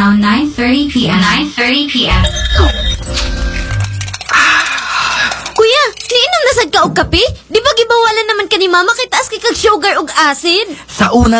now 9:30 p.m. 9:30 p.m. Kuya, niinom na sad ka og kape? Di ba gibawalan naman ka ni mama kay taas kay kag sugar og acid? Sa una